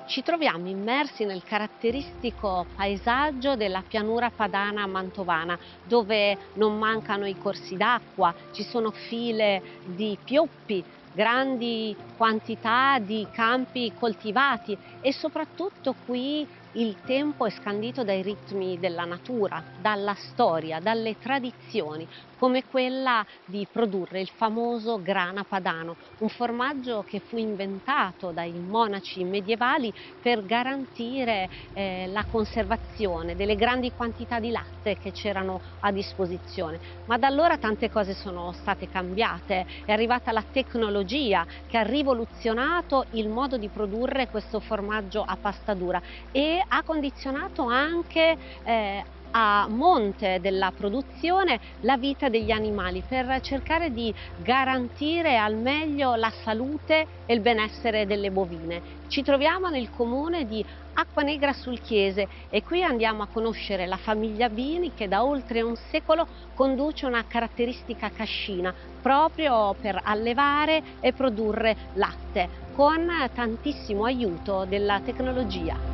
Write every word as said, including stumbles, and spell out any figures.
Ci troviamo immersi nel caratteristico paesaggio della pianura padana mantovana, dove non mancano i corsi d'acqua, ci sono file di pioppi, grandi quantità di campi coltivati e soprattutto qui il tempo è scandito dai ritmi della natura, dalla storia, dalle tradizioni, come quella di produrre il famoso grana padano, un formaggio che fu inventato dai monaci medievali per garantire eh, la conservazione delle grandi quantità di latte che c'erano a disposizione. Ma da allora tante cose sono state cambiate, è arrivata la tecnologia che ha rivoluzionato il modo di produrre questo formaggio a pasta dura e ha condizionato anche eh, a monte della produzione la vita degli animali per cercare di garantire al meglio la salute e il benessere delle bovine. Ci troviamo nel comune di Acquanegra sul Chiese e qui andiamo a conoscere la famiglia Bini che da oltre un secolo conduce una caratteristica cascina proprio per allevare e produrre latte con tantissimo aiuto della tecnologia.